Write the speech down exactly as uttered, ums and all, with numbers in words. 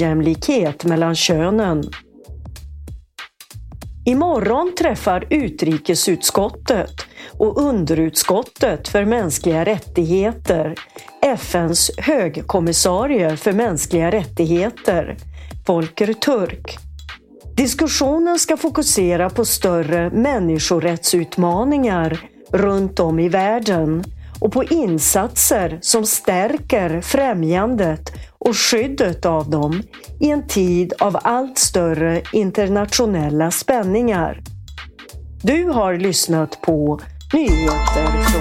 ojämlikhet mellan könen. Imorgon träffar utrikesutskottet och underutskottet för mänskliga rättigheter F N:s högkommissarie för mänskliga rättigheter, Volker Turk. Diskussionen ska fokusera på större människorättsutmaningar runt om i världen och på insatser som stärker främjandet och skyddet av dem i en tid av allt större internationella spänningar. Du har lyssnat på Nyheter från